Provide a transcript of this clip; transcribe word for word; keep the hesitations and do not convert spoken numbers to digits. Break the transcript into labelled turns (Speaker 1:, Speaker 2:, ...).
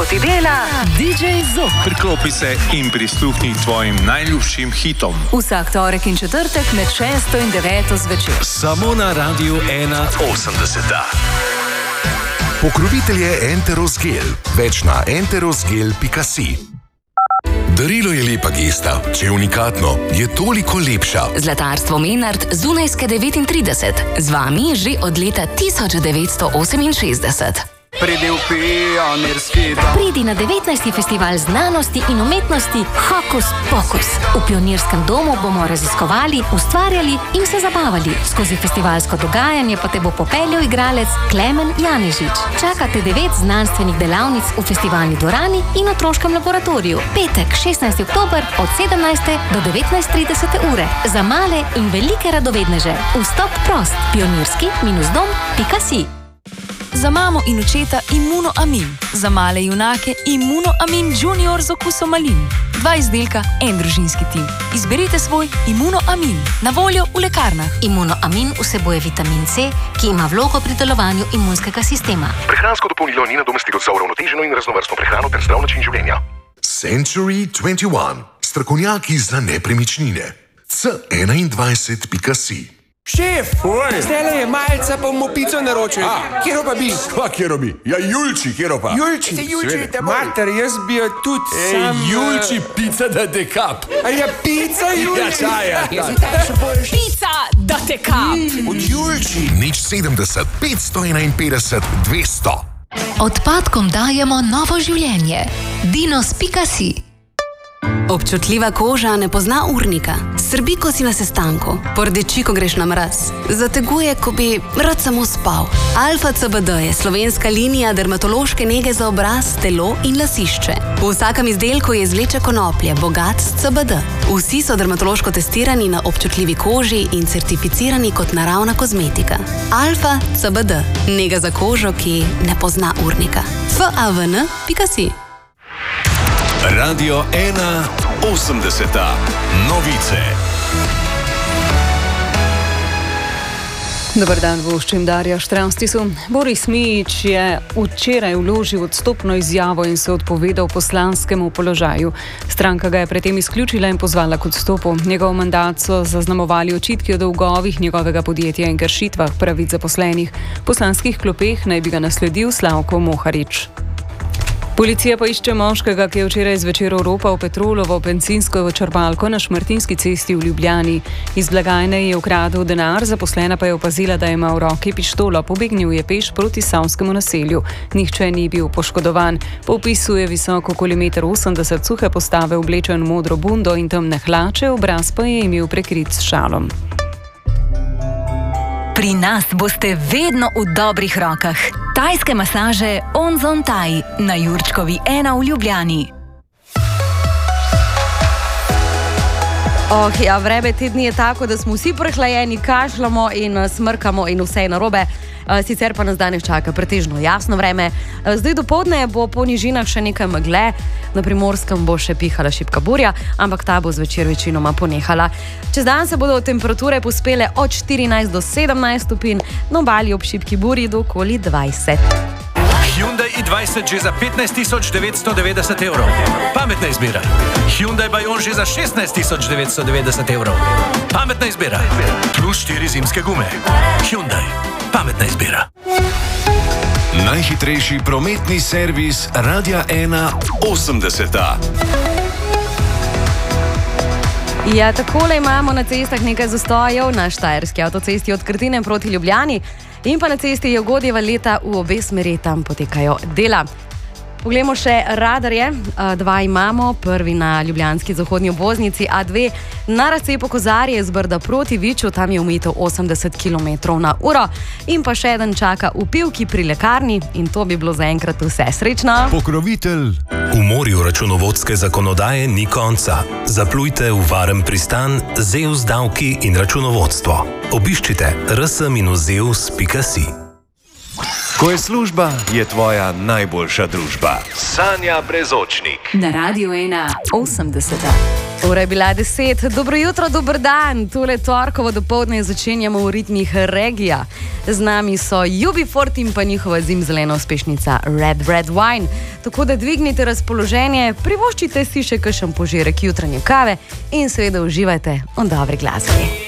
Speaker 1: ti dela D J Zouk.
Speaker 2: Priklopi se in prisluhni tvojim najljubšim hitom.
Speaker 1: Vsak torek in četrtek med šesto in deveto zvečer.
Speaker 3: Samo na Radiu ena osemdeseta.
Speaker 4: Pokrovitelj je Enterosgel. Več na enterosgel pika si. Darilo je lepa gesta. Če je unikatno, je toliko lepša.
Speaker 5: Zlatarstvo Menard Zunajske devetintrideset. Z vami že od leta tisoč devetsto oseminšestdeset.
Speaker 6: Pridi v pionirski dom.
Speaker 5: Pridi na devetnajsti festival znanosti in umetnosti Hokus Pokus. V Pionirskem domu bomo raziskovali, ustvarjali in se zabavali. Skozi festivalsko dogajanje pa te bo popeljal igralec Klemen Janežič. Čakate devet znanstvenih delavnic v festivalni dvorani in otroškem laboratoriju. Petek, šestnajsti oktober od sedemnajste do devetnajst trideset ure. Za male in velike radovedneže. Vstop prost. pionirski dom pika si.
Speaker 7: Za mamo in očeta Immunoamin. Za male junake Immunoamin Junior z okusom malin. Dva izdelka, en družinski tim. Izberite svoj Immunoamin. Na voljo v lekarnah.
Speaker 5: Immunoamin vsebuje vitamin C, ki ima vlogo pri delovanju imunskega sistema.
Speaker 4: Prehransko dopolnilo ni nadomestilo za uravnoteženo in raznovrstno prehrano ter zdrav način življenja. Century dvajset ena. Strokovnjaki za nepremičnine. C enaindvajset pika si.
Speaker 8: Šef, zdajle je malce, pa bomo pico naročili. Kjero pa bi?
Speaker 9: Kva kjero bi? Ja, Julči, kjero pa?
Speaker 8: Julči, se Julči, te mater, jaz bi jo tudi
Speaker 9: Ej,
Speaker 8: sam...
Speaker 9: Julči, pica da te kap.
Speaker 8: A je pica, Julči?
Speaker 9: Ja, čaja.
Speaker 7: Pica, da te kap.
Speaker 8: Od Julči.
Speaker 4: Nič sedemdeset, petsto enainpetdeset, dvesto.
Speaker 5: Odpadkom dajemo novo življenje. dinos pika si.
Speaker 10: Občutljiva koža ne pozna urnika. Srbi, ko si na sestanku. Pordeči, ko greš na mraz. Zateguje, ko bi rad samo spal. Alfa C B D je slovenska linija dermatološke nege za obraz, telo in lasišče. V vsakem izdelku je izvleček konoplje, bogat s C B D. Vsi so dermatološko testirani na občutljivi koži in certificirani kot naravna kozmetika. Alfa C B D. Nega za kožo, ki ne pozna urnika. F A V N pika si.
Speaker 3: Radio ena osemdeseta. Novice.
Speaker 11: Dobar dan, voščim Darja Štravstisu. Boris Mijić je včeraj vložil odstopno izjavo in se odpovedal poslanskemu položaju. Stranka ga je predtem izključila in pozvala k odstopu. Njegov mandat so zaznamovali očitki o dolgovih njegovega podjetja in kršitvah pravic zaposlenih. V poslanskih klopeh naj bi ga nasledil Slavko Moharič. Policija pa išče moškega, ki je včeraj zvečer oropal Petrolovo bencinsko črpalko na Šmartinski cesti v Ljubljani. Iz blagajne je ukradel denar, zaposlena pa je opazila, da ima v roki pištolo. Pobegnil je peš proti Savskemu naselju. Nihče ni bil poškodovan. Po opisu je visok okoli meter osemdeset, suhe postave, oblečen modro bundo in temne hlače, obraz pa je imel prekrit s šalom.
Speaker 1: Pri nas boste vedno v dobrih rokah. Tajske masaže Onzon Thai na Jurčkovi ena v Ljubljani.
Speaker 12: Oh, ja, vreme te dni je tako, da smo vsi prehlajeni, kašljamo in smrkamo in vse je narobe. Sicer pa nas danes čaka pretežno jasno vreme. Zdaj dopoldne bo po nižinah še nekaj megle, na Primorskem bo še pihala šibka burja, ampak ta bo zvečer večinoma ponehala. Čez dan se bodo temperature pospele od štirinajst do sedemnajst stopinj, na obali ob šibki burji do okoli dvajset.
Speaker 13: Hyundai i dvajset že za petnajst tisoč devetsto devetdeset evrov. Pametna izbira. Hyundai Bayon že za šestnajst tisoč devetsto devetdeset evrov. Pametna izbira. Plus štiri zimske gume. Hyundai. Pametna izbira.
Speaker 3: Najhitrejši prometni servis Radia ena osemdeseta.
Speaker 12: Ja, takole imamo na cestah nekaj zastojev, na Štajerski avtocesti od Krtine proti Ljubljani in pa na cesti Jogodjeva Leta v obe smeri, tam potekajo dela. Poglejmo še radarje. Dva imamo, prvi na ljubljanski zahodnji obvoznici A dve, na razcepu Kozarje z Brda proti Viču, tam je omejitev osemdeset kilometrov na uro. In pa še eden čaka v Pivki pri lekarni in to bi bilo zaenkrat vse. Srečno!
Speaker 3: Pokrovitelj.
Speaker 14: V morju računovodske zakonodaje ni konca. Zaplujte v varen pristan Zeus davki in računovodstvo. Obiščite r s zeus pika si.
Speaker 3: Ko je služba, je tvoja najboljša družba. Sanja Brezočnik.
Speaker 1: Na Radio ena osemdeseta.
Speaker 12: Ura je bila deset, dobro jutro, dober dan. Tole torkovo dopoldne začenjamo v ritmih regija. Z nami so U B forty in pa njihova zimzelena uspešnica Red Red Wine. Tako da dvignite razpoloženje, privoščite si še kakšen požirek jutranje kave in seveda uživajte v dobri glasbi.